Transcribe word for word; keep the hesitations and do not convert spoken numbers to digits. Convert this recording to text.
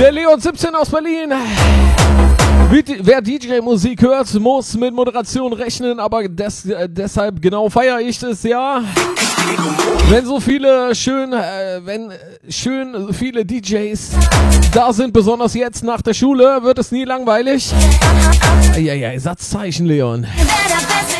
Der Leon siebzehn aus Berlin. Wer D J-Musik hört, muss mit Moderation rechnen, aber des, äh, deshalb genau feiere ich es, ja. Wenn so viele schön, äh, wenn schön viele D Js da sind, besonders jetzt nach der Schule, wird es nie langweilig. Ja, ja, Satzzeichen, Leon.